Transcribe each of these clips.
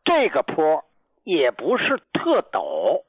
这个坡也不是特陡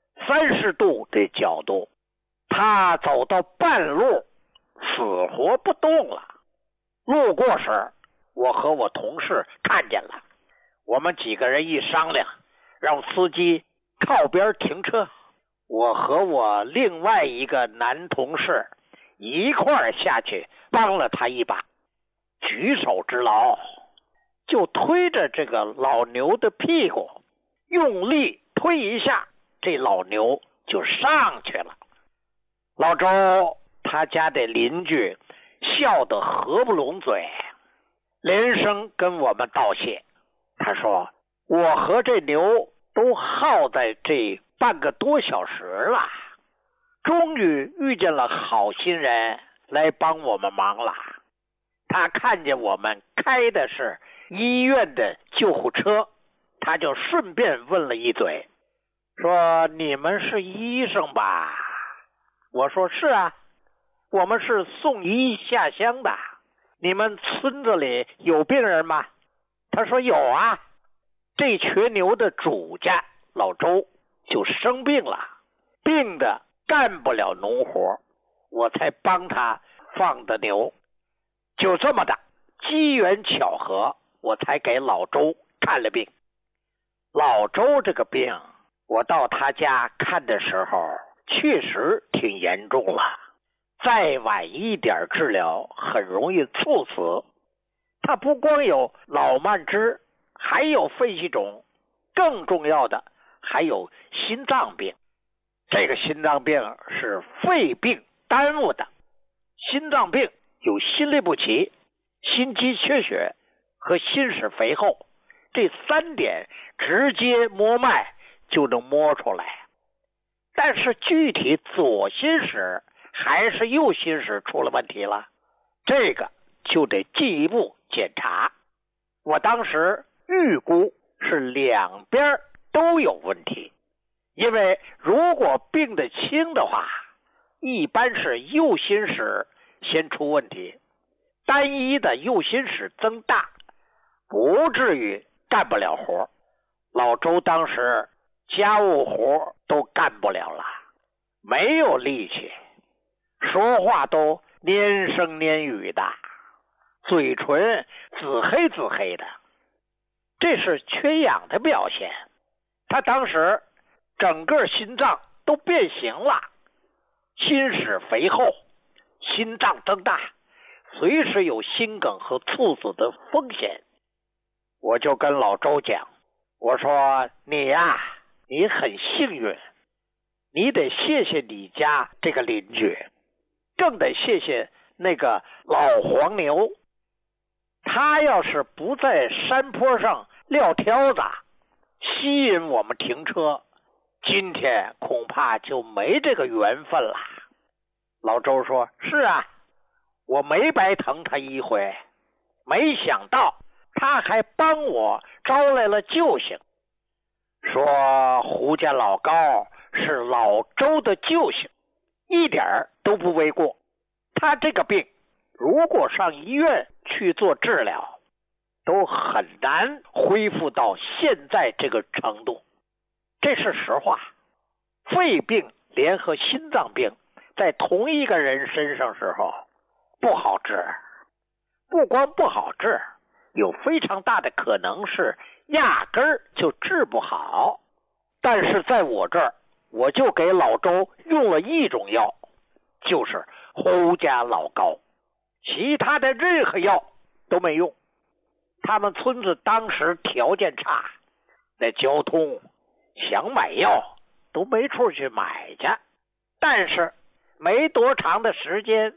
，30度的角度，他走到半路死活不动了。路过时，我和我同事看见了，我们几个人一商量，让司机靠边停车，我和我另外一个男同事一块儿下去帮了他一把，举手之劳，就推着这个老牛的屁股，用力推一下，这老牛就上去了。老周他家的邻居笑得合不拢嘴，连声跟我们道谢。他说，我和这牛都耗在这半个多小时了，终于遇见了好心人来帮我们忙了。他看见我们开的是医院的救护车，他就顺便问了一嘴，说你们是医生吧？我说是啊，我们是送医下乡的。你们村子里有病人吗？他说有啊，这群牛的主家老周就生病了，病的干不了农活，我才帮他放的牛。就这么的机缘巧合，我才给老周看了病。老周这个病，我到他家看的时候确实挺严重了，再晚一点治疗很容易猝死。他不光有脑慢支，还有肺气肿，更重要的还有心脏病。这个心脏病是肺病耽误的。心脏病有心律不齐、心肌缺血和心室肥厚，这3点直接摸脉就能摸出来。但是具体左心室还是右心室出了问题了，这个就得进一步检查。我当时预估是两边都有问题，因为如果病得轻的话，一般是右心室先出问题，单一的右心室增大，不至于干不了活。老周当时家务活都干不了了，没有力气，说话都黏声黏语的，嘴唇紫黑紫黑的，这是缺氧的表现。他当时整个心脏都变形了，心室肥厚，心脏增大，随时有心梗和猝死的风险。我就跟老周讲，我说你呀，你很幸运，你得谢谢你家这个邻居，更得谢谢那个老黄牛。他要是不在山坡上撂挑子，吸引我们停车，今天恐怕就没这个缘分了。老周说，是啊，我没白疼他一回，没想到他还帮我招来了救星，说胡家老高是老周的救星，一点都不为过。他这个病如果上医院去做治疗，都很难恢复到现在这个程度，这是实话。肺病联合心脏病在同一个人身上时候不好治，不光不好治，有非常大的可能是压根儿就治不好。但是在我这儿，我就给老周用了一种药，就是胡家老高，其他的任何药都没用。他们村子当时条件差，那交通想买药都没处去买去。但是没多长的时间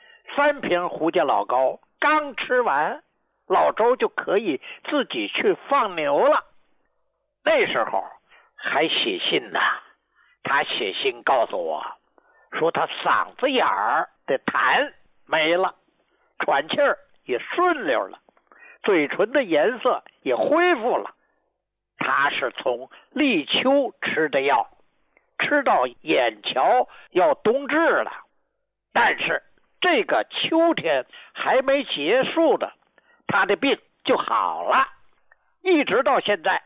，3瓶胡家老高刚吃完，老周就可以自己去放牛了。那时候还写信呢，他写信告诉我，说他嗓子眼儿的痰没了，喘气儿也顺溜了，嘴唇的颜色也恢复了。他是从立秋吃的药，吃到眼瞧要冬至了，但是这个秋天还没结束的，他的病就好了，一直到现在